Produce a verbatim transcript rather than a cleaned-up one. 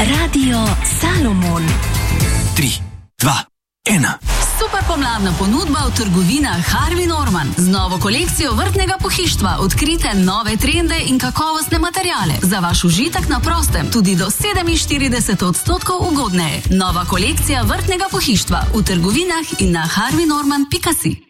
Radio Salomon. Tri, dva, ena. Super pomladna ponudba v trgovinah Harvey Norman. Z novo kolekcijo vrtnega pohištva odkrite nove trende in kakovostne materijale. Za vaš užitek na prostem tudi do sedeminštirideset odstotkov ugodneje. Nova kolekcija vrtnega pohištva v trgovinah in na harvey norman pika si.